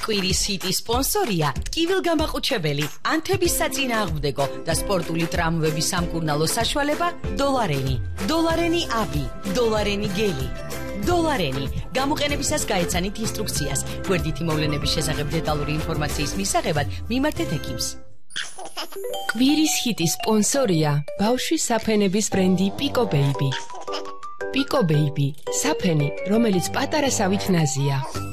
კვირის ჰიტის სპონსორია ტკივილგამაყუჩებელი, ანთების საწინააღმდეგო და სპორტული ტრამვების სამკურნალო საშუალება დოლარენი. დოლარენი აბი, დოლარენი გელი. დოლარენი. გამოყენებისას გაეცანით ინსტრუქციას. გვერდითი მოვლენების შესახებ დეტალური ინფორმაციის მისაღებად მიმართეთ ექიმს. კვირის ჰიტის სპონსორია ბავშვის საფენების ბრენდი პიკო ბეიბი. პიკო ბეიბი, საფენი, რომელიც პატარასავით ნაზია.